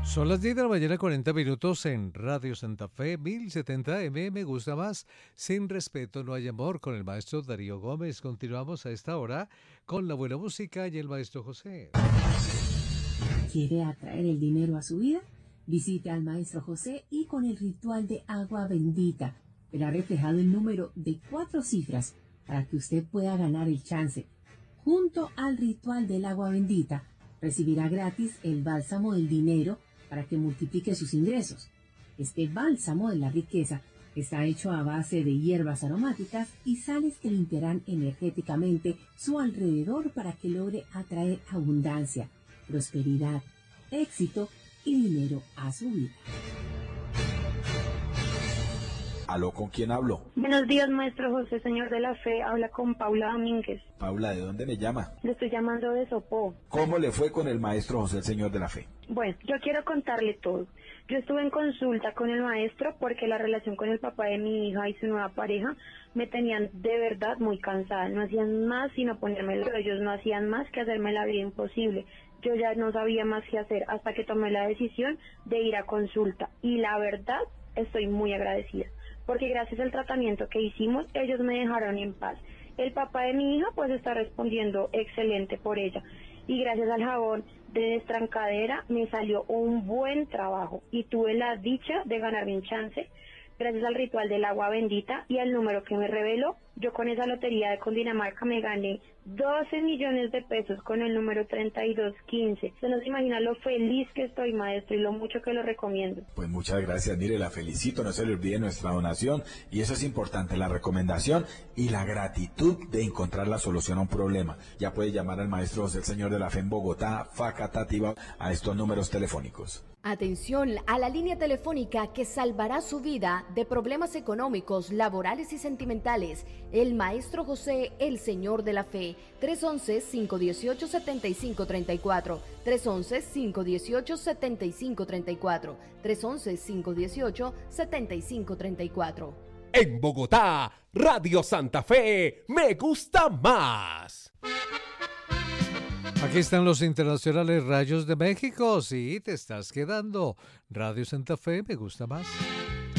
Son las 10 de la mañana, 40 minutos en Radio Santa Fe, 1070M, me gusta más. Sin respeto no hay amor, con el maestro Darío Gómez. Continuamos a esta hora con la buena música y el maestro José. ¿Quiere atraer el dinero a su vida? Visite al maestro José y con el ritual de agua bendita verá reflejado el número de 4 cifras para que usted pueda ganar el chance. Junto al ritual del agua bendita, recibirá gratis el bálsamo del dinero para que multiplique sus ingresos. Este bálsamo de la riqueza está hecho a base de hierbas aromáticas y sales que limpiarán energéticamente su alrededor para que logre atraer abundancia, prosperidad, éxito y dinero a su vida. ¿Aló, con quién hablo? Buenos días, maestro José, señor de la fe. Habla con Paula Domínguez. Paula, ¿de dónde me llama? Le estoy llamando de Sopó. ¿Cómo le fue con el maestro José, el señor de la fe? Bueno, yo quiero contarle todo. Yo estuve en consulta con el maestro porque la relación con el papá de mi hija y su nueva pareja me tenían de verdad muy cansada. No hacían más sino ponérmelo. Ellos no hacían más que hacerme la vida imposible. Yo ya no sabía más qué hacer hasta que tomé la decisión de ir a consulta. Y la verdad, estoy muy agradecida, porque gracias al tratamiento que hicimos, ellos me dejaron en paz. El papá de mi hija pues está respondiendo excelente por ella. Y gracias al jabón de destrancadera me salió un buen trabajo y tuve la dicha de ganarme un chance. Gracias al ritual del agua bendita y al número que me reveló, yo con esa lotería de Cundinamarca me gané 12 millones de pesos con el número 3215. Se nos imagina lo feliz que estoy, maestro, y lo mucho que lo recomiendo. Pues muchas gracias, mire, la felicito, no se le olvide nuestra donación, y eso es importante, la recomendación y la gratitud de encontrar la solución a un problema. Ya puede llamar al maestro José, el señor de la fe en Bogotá, Facatativá, a estos números telefónicos. Atención a la línea telefónica que salvará su vida de problemas económicos, laborales y sentimentales. El maestro José, el señor de la fe. 311-518-7534. 311-518-7534. 311-518-7534. En Bogotá, Radio Santa Fe, me gusta más. Aquí están los internacionales Rayos de México. Sí, te estás quedando. Radio Santa Fe, me gusta más.